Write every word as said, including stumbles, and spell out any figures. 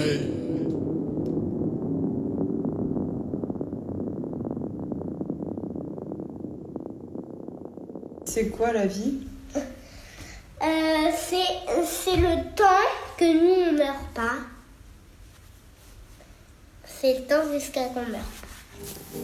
C'est quoi la vie? euh, c'est, c'est le temps que nous, on ne meurt pas. C'est le temps jusqu'à qu'on meurt.